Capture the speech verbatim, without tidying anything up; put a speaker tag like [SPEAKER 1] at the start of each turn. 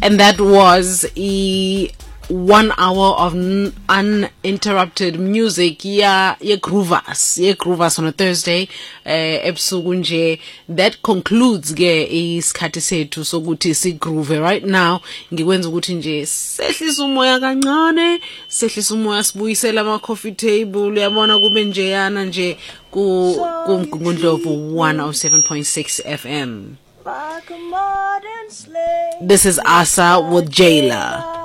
[SPEAKER 1] And that was a one hour of n- uninterrupted music. Yeah, yeah, groovers, yeah, groovers on a Thursday. Uh, ebusuku nje. That concludes ge isikhathi sethu sokuthi si groove right now. Ngikwenza ukuthi nje sehlisa umoya kancane, sehlisa umoya sibuyisela ama coffee table. Uyabona kube nje yana nje ku kuMgungundlovu one oh seven point six F M. This is Asa with Jayla.